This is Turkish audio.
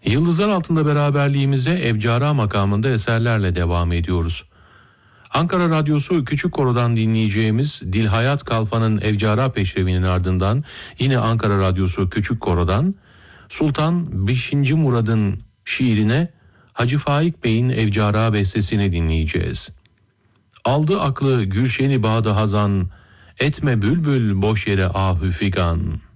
Yıldızlar altında beraberliğimize Evcara makamında eserlerle devam ediyoruz. Ankara Radyosu Küçük Koro'dan dinleyeceğimiz Dilhayat Kalfa'nın Evcara Peşrevi'nin ardından yine Ankara Radyosu Küçük Koro'dan Sultan 5. Murad'ın şiirine Hacı Faik Bey'in Evcara bestesini dinleyeceğiz. Aldı aklı Gülşeni Bağdı Hazan, etme bülbül boş yere ahü figan.